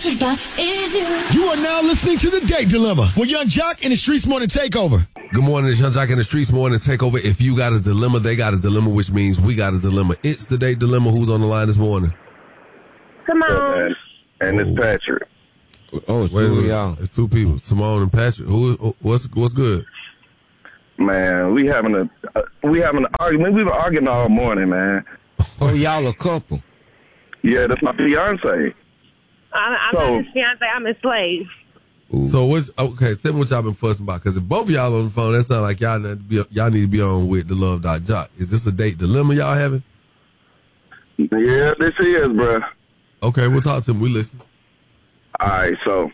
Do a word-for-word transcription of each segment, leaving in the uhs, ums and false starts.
what you got is you. You are now listening to The Date Dilemma with Young Jock and the Streets Morning Takeover. Good morning, it's Young Jock and the Streets Morning Takeover. If you got a dilemma, they got a dilemma, which means we got a dilemma. It's The Date Dilemma. Who's on the line this morning? Come on. And it's Patrick. Oh, it's Wait, two of wait, y'all. It's two people, Simone and Patrick. Who? What's what's good? Man, we having a uh, we having an argument. We've been arguing all morning, man. Oh, y'all a couple. Yeah, that's my fiance. I'm, I'm So- not his fiance. I'm his slave. So what? Okay, tell me what y'all been fussing about. Because if both of y'all on the phone, that sounds like y'all need to be y'all need to be on with the Love Dot Jock. Is this a date dilemma y'all having? Yeah, this is, bruh. Okay, we'll talk to him. We listen. All right, so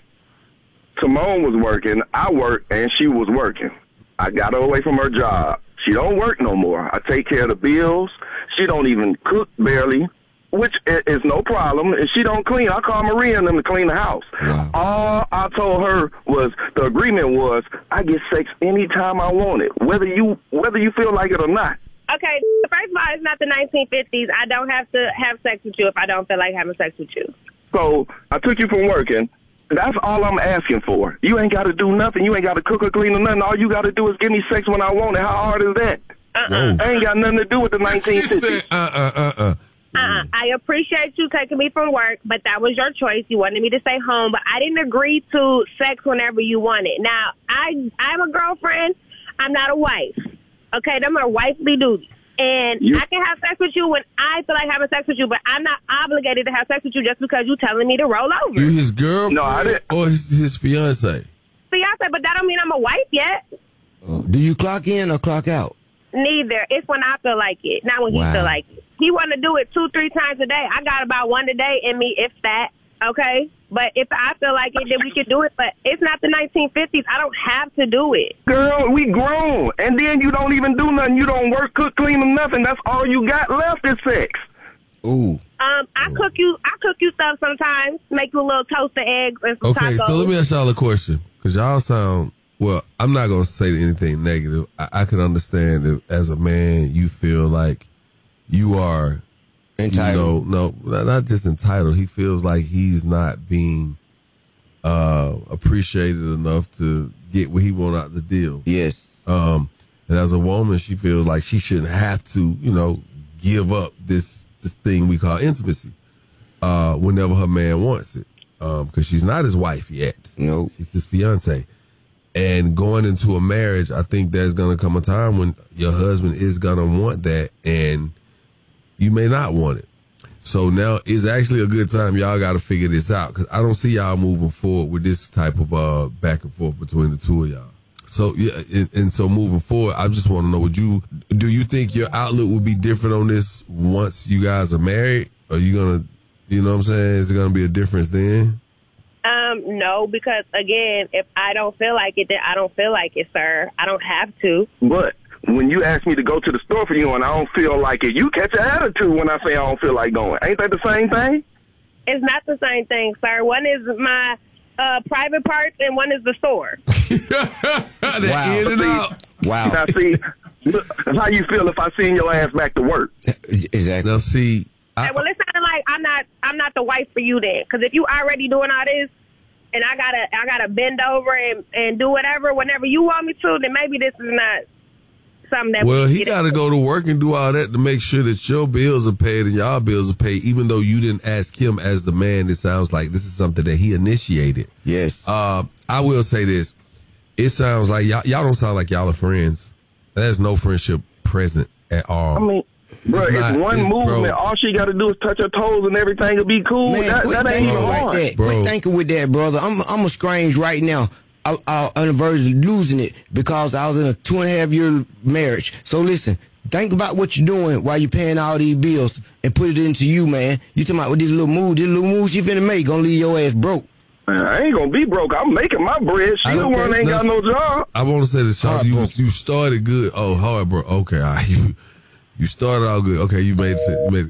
Simone was working, I worked, and she was working. I got her away from her job. She don't work no more. I take care of the bills. She don't even cook barely, which i- is no problem. If she don't clean, I call Maria and them to clean the house. Wow. All I told her was the agreement was I get sex anytime I want it, whether you whether you feel like it or not. Okay, first of all, it's not the nineteen fifties. I don't have to have sex with you if I don't feel like having sex with you. So I took you from working. That's all I'm asking for. You ain't got to do nothing. You ain't got to cook or clean or nothing. All you got to do is give me sex when I want it. How hard is that? Uh-uh. I ain't got nothing to do with the nineteen She fifties. said, uh, uh, uh, uh. Uh-uh. I appreciate you taking me from work, but that was your choice. You wanted me to stay home, but I didn't agree to sex whenever you wanted. Now, I, I'm a girlfriend. I'm not a wife. Okay, them are wifely duties. And You- I can have sex with you when I feel like having sex with you, but I'm not obligated to have sex with you just because you're telling me to roll over. You his girlfriend No, I didn't. or his, his fiance? Fiance, but that don't mean I'm a wife yet. Uh, do you clock in or clock out? Neither. It's when I feel like it, not when Wow. he feel like it. He want to do it two, three times a day. I got about one a day in me, if that. Okay, but if I feel like it, then we can do it. But it's not the nineteen fifties. I don't have to do it. Girl, we grown. And then you don't even do nothing. You don't work, cook, clean, or nothing. That's all you got left is sex. Ooh. Um, I cook you. I cook you stuff sometimes. Make you a little toasted eggs and some Okay, tacos. so let me ask y'all a question. Because y'all sound, well, I'm not going to say anything negative. I, I can understand that as a man, you feel like you are, Entitled. you know, no, not just entitled. He feels like he's not being uh, appreciated enough to get what he want out of the deal. Yes. Um, and as a woman, she feels like she shouldn't have to, you know, give up this this thing we call intimacy uh, whenever her man wants it, because she's not his wife yet. No. She's his fiance. And going into a marriage, I think there's going to come a time when your husband is going to want that, and you may not want it. So now is actually a good time. Y'all got to figure this out, because I don't see y'all moving forward with this type of uh, back and forth between the two of y'all. So yeah, and, and so moving forward, I just want to know: Would you do you think your outlook would be different on this once you guys are married? Are you gonna, you know what I'm saying? Is there gonna be a difference then? Um, no, because again, if I don't feel like it, then I don't feel like it, sir. I don't have to. But when you ask me to go to the store for you and I don't feel like it, you catch an attitude when I say I don't feel like going. Ain't that the same thing? It's not the same thing, sir. One is my uh, private parts, and one is the store. That Wow. in and out. Wow. Now, see, look, how you feel if I send your ass back to work? Exactly. Now see, I, Well, it's not like I'm not I'm not the wife for you then, because if you already doing all this, and I gotta I gotta bend over and, and do whatever whenever you want me to, then maybe this is not something that. well, we he get got to into. go to work and do all that to make sure that your bills are paid and y'all bills are paid, even though you didn't ask him as the man. It sounds like this is something that he initiated. Yes. Uh, I will say this. It sounds like y'all, y'all don't sound like y'all are friends. There's no friendship present at all. I mean, bro, it's, not- one it's- movement. bro. All she got to do is touch her toes and everything will be cool. Man, that quit that ain't thinking even like hard. that. Bro. Quit thinking with that, brother. I'm I'm estranged right now. I, I, on the verge of losing it because I was in a two and a half year marriage. So listen, think about what you're doing while you're paying all these bills and put it into you, man. You talking about with this little move, this little move she finna make, gonna leave your ass broke. Man, I ain't gonna be broke. I'm making my bread. She I the don't one think ain't got that's- no job. I want to say this, Sean. Hard, You bro. you started good. Oh, hard, bro. Okay, all right. you you started out good. Okay, you made it. You made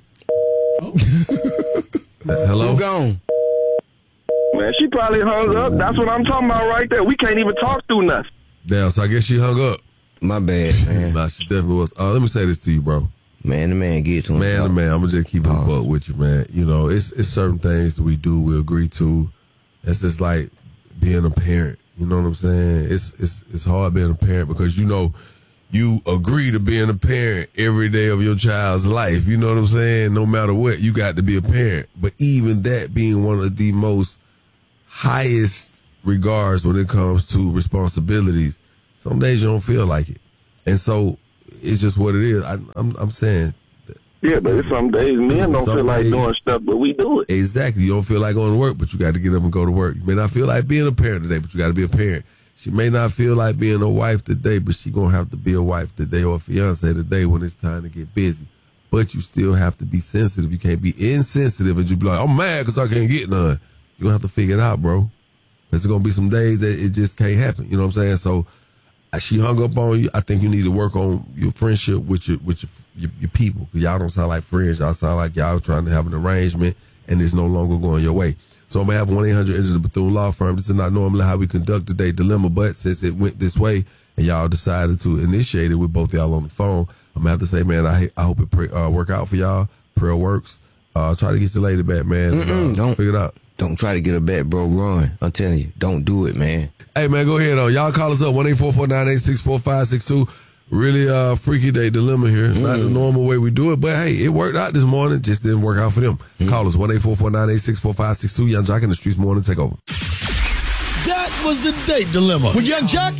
it. Hello. Who gone? Man, she probably hung up. That's what I'm talking about right there. We can't even talk through nothing. Damn. So I guess she hung up. My bad, man. Nah, she definitely was. Uh, let me say this to you, bro. Man, the man get to him. Man, to man, I'm gonna just keep it a Pause. buck with you, man. You know, it's it's certain things that we do, we agree to. That's just like being a parent. You know what I'm saying? It's it's it's hard being a parent because you know you agree to being a parent every day of your child's life. You know what I'm saying? No matter what, you got to be a parent. But even that being one of the most highest regards when it comes to responsibilities, some days you don't feel like it, and so it's just what it is. I, I'm I'm saying. Yeah, but it's some days men don't Some feel like days- doing stuff, but we do it. Exactly. You don't feel like going to work, but you got to get up and go to work. You may not feel like being a parent today, but you got to be a parent. She may not feel like being a wife today, but she going to have to be a wife today or a fiance today when it's time to get busy. But you still have to be sensitive. You can't be insensitive and just be like, I'm mad because I can't get none. You're going to have to figure it out, bro. Because there's going to be some days that it just can't happen. You know what I'm saying? So she hung up on you. I think you need to work on your friendship with your with your your, your people. Cause y'all don't sound like friends. Y'all sound like y'all trying to have an arrangement, and it's no longer going your way. So I'm gonna have one eight hundred enter the Bethune Law Firm. This is not normally how we conduct the day dilemma, but since it went this way and y'all decided to initiate it with both y'all on the phone, I'm gonna have to say, man, I I hope it pray, uh, work out for y'all. Prayer works. Uh, try to get your lady back, man. Mm-mm, uh, don't figure it out. Don't try to get her back, bro. Run. I'm telling you, don't do it, man. Hey, man, go ahead. On. Y'all call us up, one eight four four, nine eight six, four five six two. Really uh, freaky day dilemma here. Mm. Not the normal way we do it, but hey, it worked out this morning. Just didn't work out for them. Mm. Call us, one eight four four, nine eight six, four five six two. Young Jock in the Streets Morning Take Over. That was the date dilemma with Young Jock